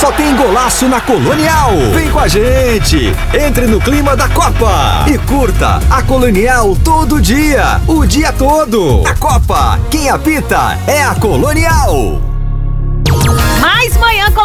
só tem golaço na Colonial. Vem com a gente, entre no clima da Copa e curta a Colonial todo dia, o dia todo. A Copa, quem apita é a Colonial. Mais manhã com